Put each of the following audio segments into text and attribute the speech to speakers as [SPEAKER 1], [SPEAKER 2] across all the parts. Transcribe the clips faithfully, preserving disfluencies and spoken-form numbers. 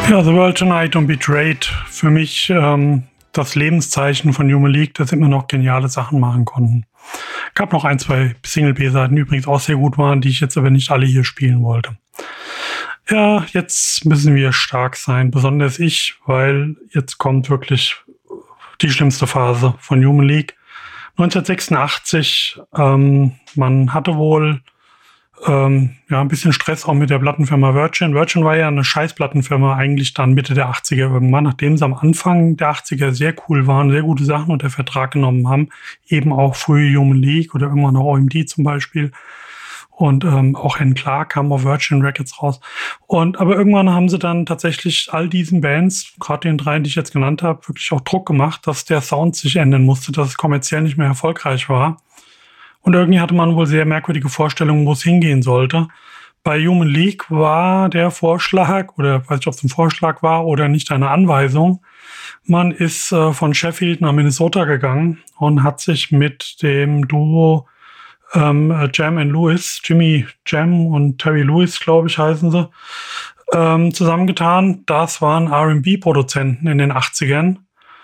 [SPEAKER 1] Ja, The World Tonight und Betrayed. Für mich ähm, das Lebenszeichen von Human League, dass sie immer noch geniale Sachen machen konnten. Gab noch ein, zwei Single-B-Seiten, die übrigens auch sehr gut waren, die ich jetzt aber nicht alle hier spielen wollte. Ja, jetzt müssen wir stark sein, besonders ich, weil jetzt kommt wirklich die schlimmste Phase von Human League. neunzehnhundertsechsundachtzig, ähm, man hatte wohl ähm, ja, ein bisschen Stress auch mit der Plattenfirma Virgin. Virgin war ja eine Scheiß-Plattenfirma eigentlich dann Mitte der achtziger irgendwann, nachdem sie am Anfang der achtziger sehr cool waren, sehr gute Sachen unter Vertrag genommen haben, eben auch frühe Human League oder irgendwann auch O M D zum Beispiel. Und ähm, auch Hen Clark kam auf Virgin Records raus. Und aber irgendwann haben sie dann tatsächlich all diesen Bands, gerade den dreien, die ich jetzt genannt habe, wirklich auch Druck gemacht, dass der Sound sich ändern musste, dass es kommerziell nicht mehr erfolgreich war. Und irgendwie hatte man wohl sehr merkwürdige Vorstellungen, wo es hingehen sollte. Bei Human League war der Vorschlag, oder weiß nicht, ob es ein Vorschlag war oder nicht eine Anweisung, man ist äh, von Sheffield nach Minnesota gegangen und hat sich mit dem Duo ähm, Jam and Lewis, Jimmy Jam und Terry Lewis, glaube ich, heißen sie, ähm, zusammengetan. Das waren R and B-Produzenten in den achtzigern.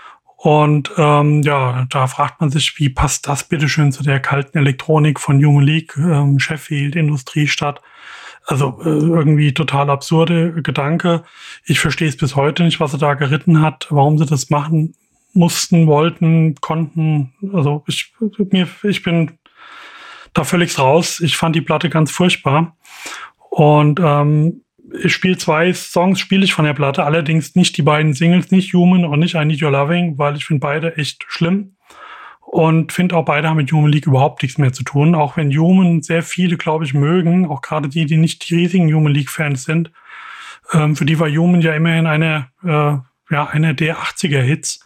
[SPEAKER 1] Und ähm, ja, da fragt man sich, wie passt das bitteschön zu der kalten Elektronik von Human League, ähm, Sheffield, Industriestadt. Also äh, irgendwie total absurde Gedanke. Ich verstehe es bis heute nicht, was sie da geritten hat, warum sie das machen mussten, wollten, konnten. Also ich, mir, ich bin da völlig raus. Ich fand die Platte ganz furchtbar. Und ähm, ich spiele zwei Songs, spiele ich von der Platte, allerdings nicht die beiden Singles, nicht Human und nicht I Need Your Loving, weil ich finde beide echt schlimm und finde auch beide haben mit Human League überhaupt nichts mehr zu tun, auch wenn Human sehr viele, glaube ich, mögen, auch gerade die, die nicht die riesigen Human League-Fans sind. Ähm, für die war Human ja immerhin eine, äh, ja, einer der achtziger-Hits.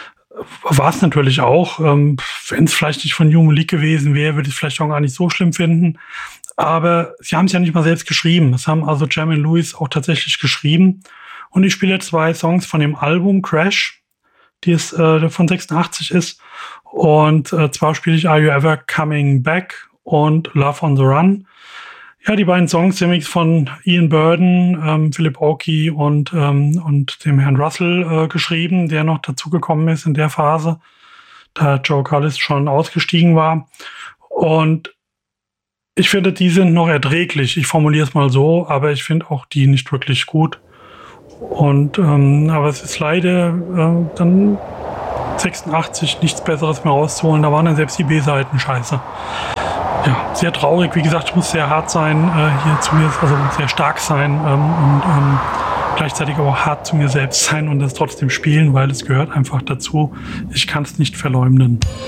[SPEAKER 1] War es natürlich auch. Ähm, wenn es vielleicht nicht von Human League gewesen wäre, würde ich es vielleicht auch gar nicht so schlimm finden. Aber sie haben es ja nicht mal selbst geschrieben. Das haben also Jam and Lewis auch tatsächlich geschrieben. Und ich spiele zwei Songs von dem Album Crash, die es äh, von sechsundachtzig ist. Und äh, zwar spiele ich Are You Ever Coming Back und Love on the Run. Ja, die beiden Songs sind von Ian Burden, ähm, Philip Oakey und, ähm, und dem Herrn Russell äh, geschrieben, der noch dazugekommen ist in der Phase, da Joe Cullis schon ausgestiegen war. Und ich finde, die sind noch erträglich. Ich formuliere es mal so, aber ich finde auch die nicht wirklich gut. Und ähm, aber es ist leider äh, dann sechsundachtzig nichts Besseres mehr rauszuholen. Da waren dann selbst die B-Seiten scheiße. Ja, sehr traurig. Wie gesagt, ich muss sehr hart sein äh, hier zu mir, also sehr stark sein ähm, und ähm, gleichzeitig auch hart zu mir selbst sein und das trotzdem spielen, weil es gehört einfach dazu. Ich kann es nicht verleugnen.